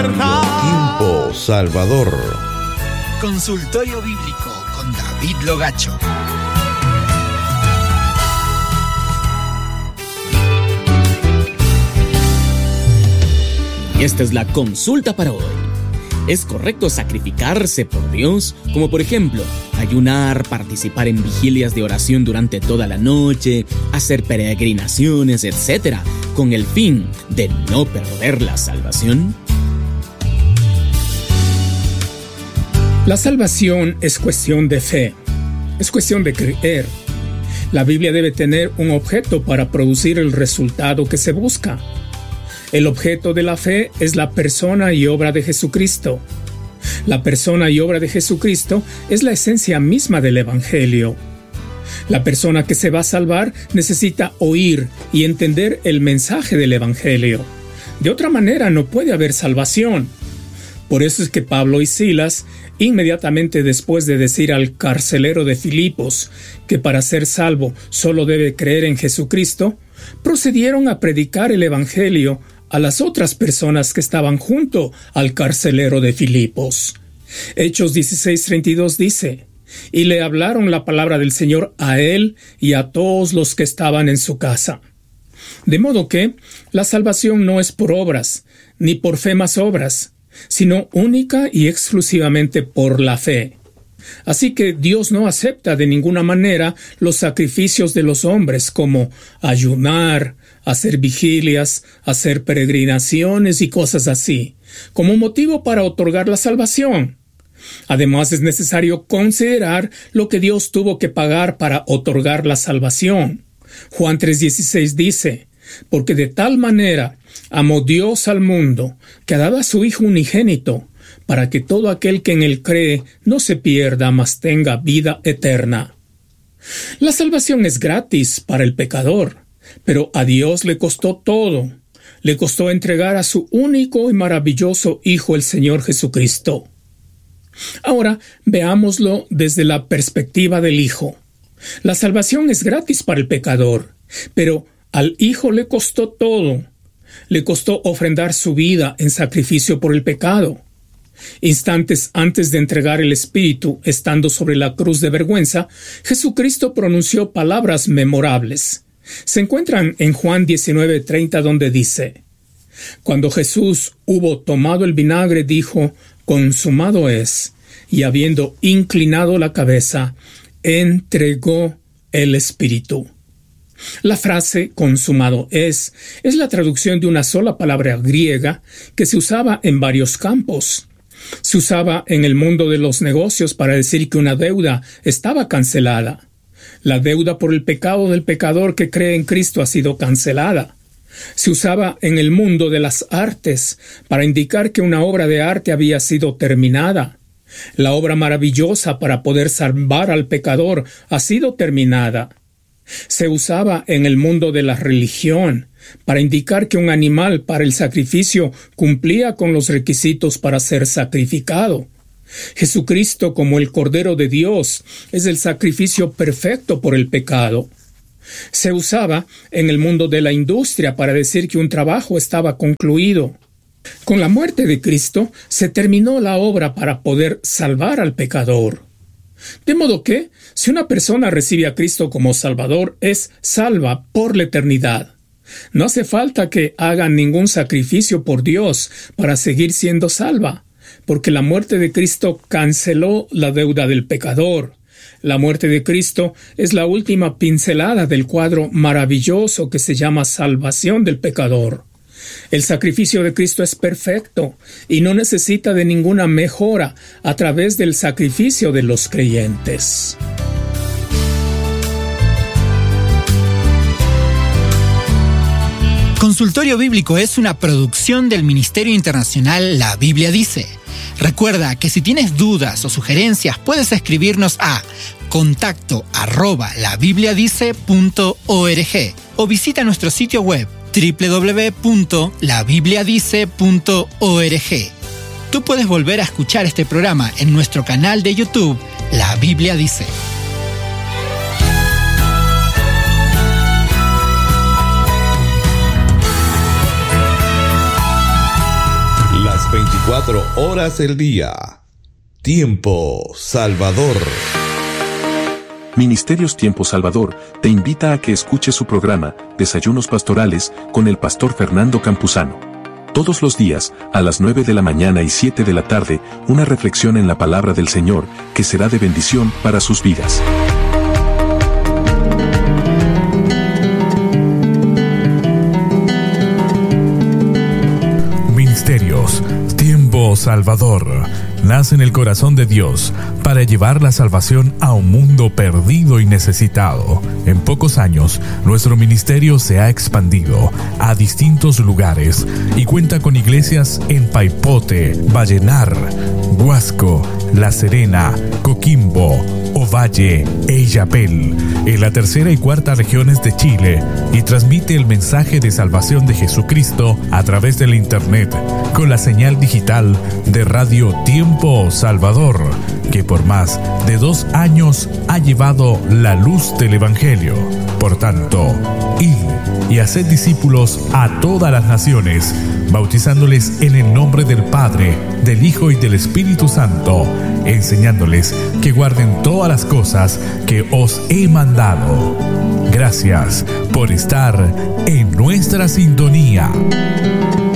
eterna. Tiempo Salvador. Consultorio Bíblico con David Logacho. Y esta es la consulta para hoy. ¿Es correcto sacrificarse por Dios? Como por ejemplo, ayunar, participar en vigilias de oración durante toda la noche, hacer peregrinaciones, etc., con el fin de no perder la salvación. La salvación es cuestión de fe, es cuestión de creer. La Biblia debe tener un objeto para producir el resultado que se busca. El objeto de la fe es la persona y obra de Jesucristo. La persona y obra de Jesucristo es la esencia misma del Evangelio. La persona que se va a salvar necesita oír y entender el mensaje del Evangelio. De otra manera no puede haber salvación. Por eso es que Pablo y Silas, inmediatamente después de decir al carcelero de Filipos que para ser salvo solo debe creer en Jesucristo, procedieron a predicar el Evangelio a las otras personas que estaban junto al carcelero de Filipos. Hechos 16:32 dice: y le hablaron la palabra del Señor a él y a todos los que estaban en su casa. De modo que la salvación no es por obras, ni por fe más obras, sino única y exclusivamente por la fe. Así que Dios no acepta de ninguna manera los sacrificios de los hombres como ayunar, hacer vigilias, hacer peregrinaciones y cosas así, como motivo para otorgar la salvación. Además, es necesario considerar lo que Dios tuvo que pagar para otorgar la salvación. Juan 3:16 dice: porque de tal manera amó Dios al mundo, que ha dado a su Hijo unigénito, para que todo aquel que en él cree no se pierda, mas tenga vida eterna. La salvación es gratis para el pecador, pero a Dios le costó todo. Le costó entregar a su único y maravilloso Hijo, el Señor Jesucristo. Ahora veámoslo desde la perspectiva del Hijo. La salvación es gratis para el pecador, pero al Hijo le costó todo. Le costó ofrendar su vida en sacrificio por el pecado. Instantes antes de entregar el Espíritu, estando sobre la cruz de vergüenza, Jesucristo pronunció palabras memorables. Se encuentran en Juan 19:30, donde dice: cuando Jesús hubo tomado el vinagre, dijo: consumado es, y habiendo inclinado la cabeza, entregó el Espíritu. La frase consumado es la traducción de una sola palabra griega que se usaba en varios campos. Se usaba en el mundo de los negocios para decir que una deuda estaba cancelada. La deuda por el pecado del pecador que cree en Cristo ha sido cancelada. Se usaba en el mundo de las artes para indicar que una obra de arte había sido terminada. La obra maravillosa para poder salvar al pecador ha sido terminada. Se usaba en el mundo de la religión para indicar que un animal para el sacrificio cumplía con los requisitos para ser sacrificado. Jesucristo, como el Cordero de Dios, es el sacrificio perfecto por el pecado. Se usaba en el mundo de la industria para decir que un trabajo estaba concluido. Con la muerte de Cristo se terminó la obra para poder salvar al pecador. De modo que, si una persona recibe a Cristo como Salvador, es salva por la eternidad. No hace falta que haga ningún sacrificio por Dios para seguir siendo salva, porque la muerte de Cristo canceló la deuda del pecador. La muerte de Cristo es la última pincelada del cuadro maravilloso que se llama salvación del pecador. El sacrificio de Cristo es perfecto y no necesita de ninguna mejora a través del sacrificio de los creyentes. Consultorio Bíblico es una producción del Ministerio Internacional La Biblia Dice. Recuerda que si tienes dudas o sugerencias puedes escribirnos a contacto@labibliadice.org o visita nuestro sitio web www.labibliadice.org. Tú puedes volver a escuchar este programa en nuestro canal de YouTube, La Biblia Dice. Las 24 horas el día. Tiempo Salvador. Ministerios Tiempo Salvador te invita a que escuches su programa Desayunos Pastorales con el pastor Fernando Campuzano. Todos los días, a las 9 de la mañana y 7 de la tarde, una reflexión en la palabra del Señor que será de bendición para sus vidas. Ministerios Tiempo Salvador nace en el corazón de Dios para llevar la salvación a un mundo perdido y necesitado. En pocos años, nuestro ministerio se ha expandido a distintos lugares y cuenta con iglesias en Paipote, Vallenar, Huasco, La Serena, Coquimbo, Ovalle e Illapel, en la tercera y cuarta regiones de Chile, y transmite el mensaje de salvación de Jesucristo a través del internet con la señal digital de Radio Tiempo Salvador, que por más de 2 años ha llevado la luz del Evangelio. Por tanto, id y haced discípulos a todas las naciones, bautizándoles en el nombre del Padre, del Hijo y del Espíritu Santo, enseñándoles que guarden todas las cosas que os he mandado. Gracias por estar en nuestra sintonía.